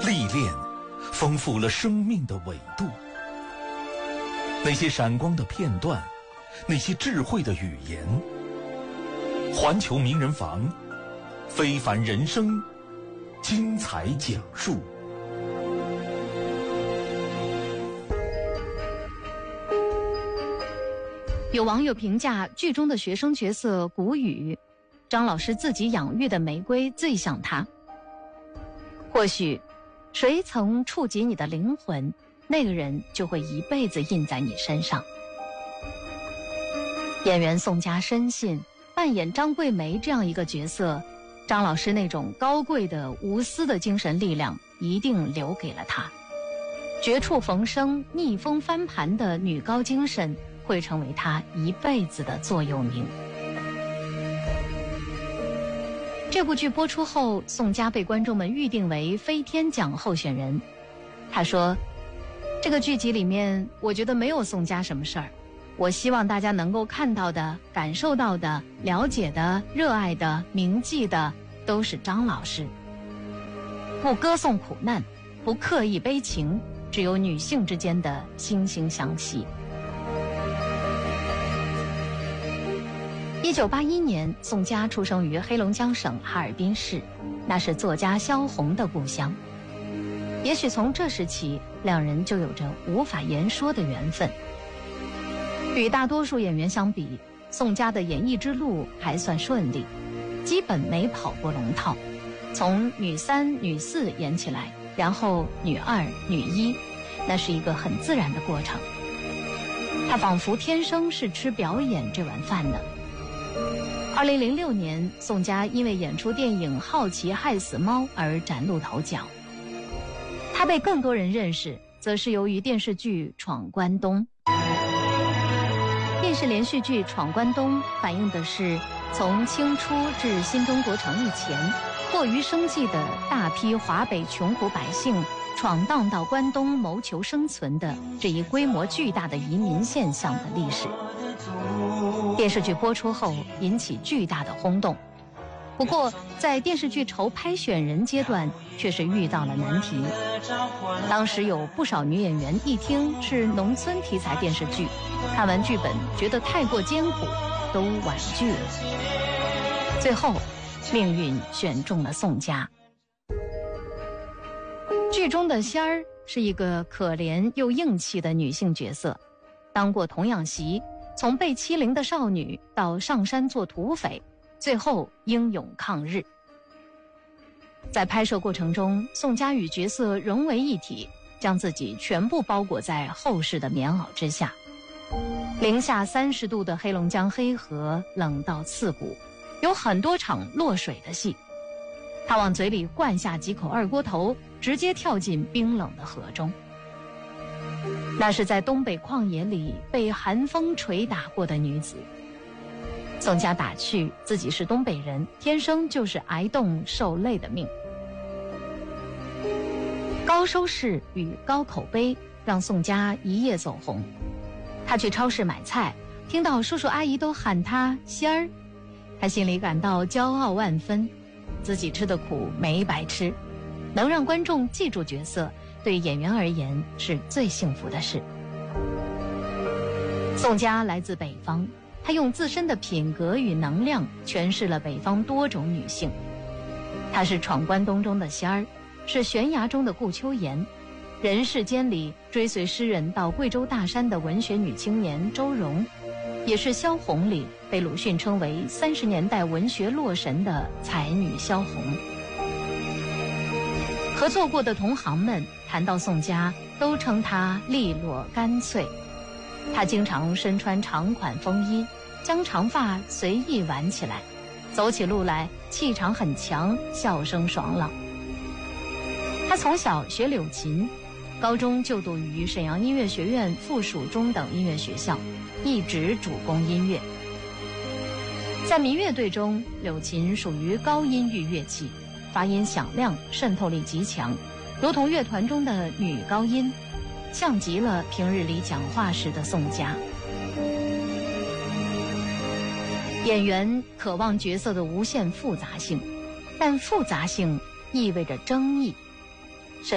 历练丰富了生命的纬度。那些闪光的片段，那些智慧的语言。环球名人房，非凡人生，精彩讲述。 有网友评价剧中的学生角色谷雨，张老师自己养育的玫瑰最像他。或许谁曾触及你的灵魂，那个人就会一辈子印在你身上。演员宋佳深信扮演张桂梅这样一个角色，张老师那种高贵的无私的精神力量一定留给了她。绝处逢生、逆风翻盘的女高精神会成为她一辈子的座右铭。这部剧播出后，宋佳被观众们预定为飞天奖候选人。她说，这个剧集里面我觉得没有宋佳什么事儿，我希望大家能够看到的、感受到的、了解的、热爱的、铭记的都是张老师。不歌颂苦难，不刻意悲情，只有女性之间的惺惺相惜。1981年，宋佳出生于黑龙江省哈尔滨市，那是作家萧红的故乡。也许从这时起，两人就有着无法言说的缘分。与大多数演员相比，宋佳的演艺之路还算顺利，基本没跑过龙套。从女3、女4演起来，然后女2、女1，那是一个很自然的过程。她仿佛天生是吃表演这碗饭的。2006年，宋佳因为演出电影《好奇害死猫》而崭露头角。她被更多人认识，则是由于电视剧《闯关东》。电视连续剧《闯关东》反映的是从清初至新中国成立前，迫于生计的大批华北穷苦百姓闯荡到关东谋求生存的这一规模巨大的移民现象的历史。电视剧播出后引起巨大的轰动，不过在电视剧筹拍选人阶段却是遇到了难题。当时有不少女演员一听是农村题材电视剧，看完剧本觉得太过艰苦，都婉拒了。最后命运选中了宋佳。剧中的仙儿是一个可怜又硬气的女性角色，当过童养媳，从被欺凌的少女到上山做土匪，最后英勇抗日。在拍摄过程中，宋佳与角色融为一体，将自己全部包裹在厚实的棉袄之下。零下30度的黑龙江黑河冷到刺骨，有很多场落水的戏。他往嘴里灌下几口二锅头，直接跳进冰冷的河中。那是在东北旷野里被寒风捶打过的女子。宋佳打趣自己是东北人，天生就是挨冻受累的命。高收视与高口碑让宋佳一夜走红。她去超市买菜，听到叔叔阿姨都喊她仙儿，她心里感到骄傲万分，自己吃的苦没白吃，能让观众记住角色，对演员而言是最幸福的事。宋佳来自北方，她用自身的品格与能量诠释了北方多种女性。她是闯关东中的仙儿，是悬崖中的顾秋妍，人世间里追随诗人到贵州大山的文学女青年周蓉，也是萧红里被鲁迅称为30年代文学洛神的才女萧红。合作过的同行们谈到宋佳，都称她利落干脆。她经常身穿长款风衣，将长发随意挽起来，走起路来气场很强，笑声爽朗。她从小学柳琴，高中就读于沈阳音乐学院附属中等音乐学校，一直主攻音乐。在民乐队中，柳琴属于高音域乐器，发音响亮，渗透力极强，如同乐团中的女高音，像极了平日里讲话时的宋佳。演员渴望角色的无限复杂性，但复杂性意味着争议。